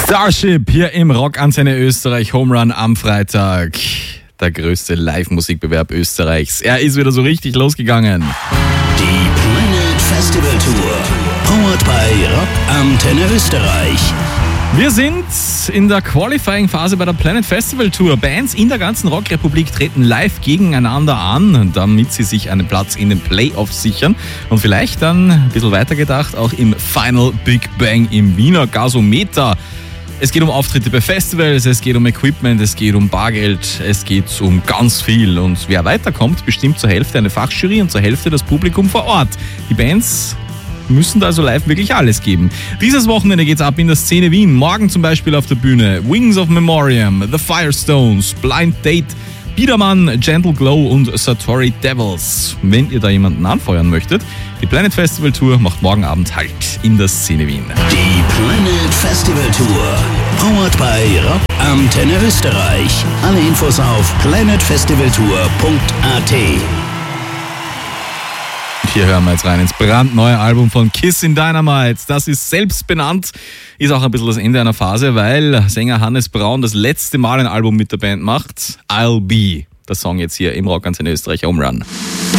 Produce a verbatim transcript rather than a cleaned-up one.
Starship hier im Rockantenne Österreich, Home Run am Freitag. Der größte Live-Musikbewerb Österreichs. Er ist wieder so richtig losgegangen. Die Planet Festival Tour, powered by Rockantenne Österreich. Wir sind in der Qualifying-Phase bei der Planet Festival Tour. Bands in der ganzen Rockrepublik treten live gegeneinander an, damit sie sich einen Platz in den Playoffs sichern und vielleicht dann, ein bisschen weitergedacht, auch im Final Big Bang im Wiener Gasometer. Es geht um Auftritte bei Festivals, es geht um Equipment, es geht um Bargeld, es geht um ganz viel. Und wer weiterkommt, bestimmt zur Hälfte eine Fachjury und zur Hälfte das Publikum vor Ort. Die Bands müssen da also live wirklich alles geben. Dieses Wochenende geht's ab in der Szene Wien. Morgen zum Beispiel auf der Bühne Wings of Memoriam, The Firestones, Blind Date, Biedermann, Gentle Glow und Satori Devils. Wenn ihr da jemanden anfeuern möchtet, die Planet Festival Tour macht morgen Abend Halt in der Szene Wien. Die Planet Festival Tour, powered by Rockantenne Österreich. Alle Infos auf planet festival tour punkt a t. Hier hören wir jetzt rein ins brandneue Album von Kiss in Dynamite. Das ist selbst benannt, ist auch ein bisschen das Ende einer Phase, weil Sänger Hannes Braun das letzte Mal ein Album mit der Band macht. I'll Be, der Song jetzt hier im Rockantenne Österreich Home Run.